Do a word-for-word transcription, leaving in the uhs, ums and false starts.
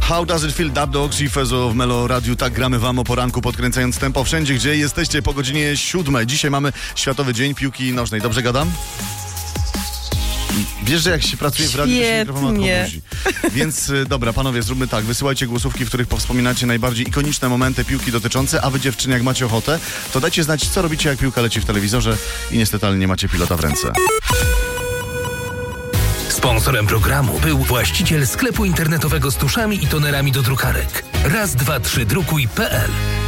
How Does It Feel? Dub Dogs i Fezo w Melo Radiu. Tak gramy wam o poranku, podkręcając tempo wszędzie, gdzie jesteście po godzinie siódmej. Dzisiaj mamy Światowy Dzień Piłki Nożnej. Dobrze gadam? Wiesz, że jak się pracuje w radiu, to się mikrofon odbuzi. Więc dobra, panowie, zróbmy tak. Wysyłajcie głosówki, w których powspominacie najbardziej ikoniczne momenty piłki dotyczące, a wy, dziewczyny, jak macie ochotę, to dajcie znać, co robicie, jak piłka leci w telewizorze i niestety ale nie macie pilota w ręce. Sponsorem programu był właściciel sklepu internetowego z tuszami i tonerami do drukarek. raz dwa trzy drukuj kropka pe el.